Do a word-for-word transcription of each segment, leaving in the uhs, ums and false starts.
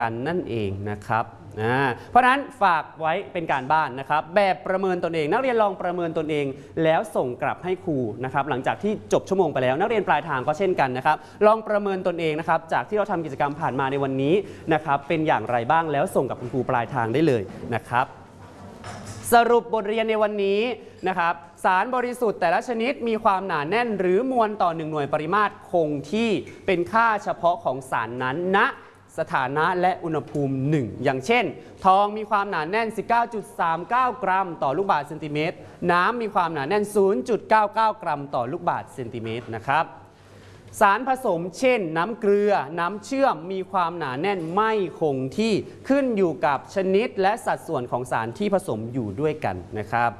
กันนั่นเองนะครับเพราะฉะนั้นฝากไว้เป็นการบ้านนะครับแบบประเมินตนเองนักเรียนลองประเมินตนเองแล้วส่งกลับให้ครูนะครับหลังจากที่จบชั่วโมงไปแล้วนักเรียนปลายทางก็เช่นกันนะครับลองประเมินตนเองนะครับจากที่เราทำกิจกรรมผ่านมาในวันนี้นะครับเป็นอย่างไรบ้างแล้วส่งกับคุณครูปลายทางได้เลยนะครับสรุปบทเรียนในวันนี้นะครับสารบริสุทธิ์แต่ละชนิดมีความหนาแน่นหรือมวลต่อหนึ่งหน่วยปริมาตรคงที่เป็นค่าเฉพาะของสารนั้นณสถานะและอุณหภูมิหนึ่งอย่างเช่นทองมีความหนาแน่น สิบเก้าจุดสามเก้า กรัมต่อลูกบาศก์เซนติเมตรน้ำมีความหนาแน่น ศูนย์จุดเก้าเก้า กรัมต่อลูกบาศก์เซนติเมตรนะครับสารผสมเช่นน้ำเกลือน้ำเชื่อมมีความหนาแน่นไม่คงที่ขึ้นอยู่กับชนิดและสัดส่วนของสารที่ผสมอยู่ด้วยกันนะครับ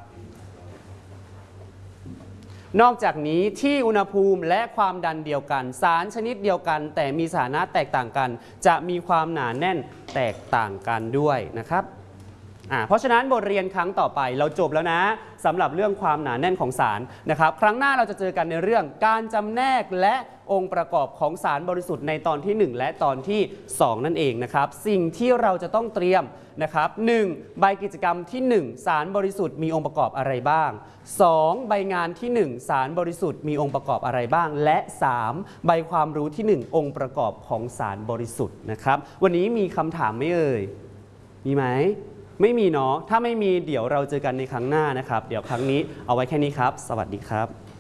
นอกจากนี้ที่อุณหภูมิและความดันเดียวกันสารชนิดเดียวกันแต่มีสถานะแตกต่างกันจะมีความหนาแน่นแตกต่างกันด้วยนะครับเพราะฉะนั้นบทเรียนครั้งต่อไปเราจบแล้วนะสำหรับเรื่องความหนาแน่นของสารนะครับครั้งหน้าเราจะเจอกันในเรื่องการจำแนกและองค์ประกอบของสารบริสุทธิ์ในตอนที่หนึ่งและตอนที่สองนั่นเองนะครับสิ่งที่เราจะต้องเตรียมนะครับหนึ่งใบกิจกรรมที่หนึ่งสารบริสุทธิ์มีองค์ประกอบอะไรบ้างสองใบงานที่หนึ่งสารบริสุทธิ์มีองค์ประกอบอะไรบ้างและสามใบความรู้ที่หนึ่งองค์ประกอบของสารบริสุทธิ์นะครับวันนี้มีคำถามไหมเอ่ยมีไหมไม่มีเนาะถ้าไม่มีเดี๋ยวเราเจอกันในครั้งหน้านะครับเดี๋ยวครั้งนี้เอาไว้แค่นี้ครับสวัสดีครับ